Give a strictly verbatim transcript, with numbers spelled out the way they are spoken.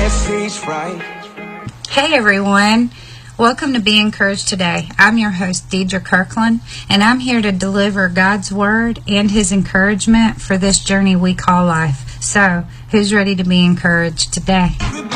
message right. Hey everyone, welcome to Be Encouraged Today. I'm your host Deidre Kirkland, and I'm here to deliver God's Word and His encouragement for this journey we call life. So, who's ready to be encouraged today?